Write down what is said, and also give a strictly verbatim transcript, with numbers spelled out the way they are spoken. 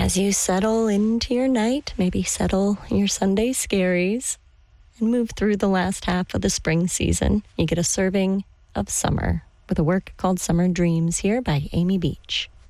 As you settle into your night, maybe settle your Sunday scaries and move through the last half of the spring season, you get a serving of summer with a work called Summer Dreams here by Amy Beach.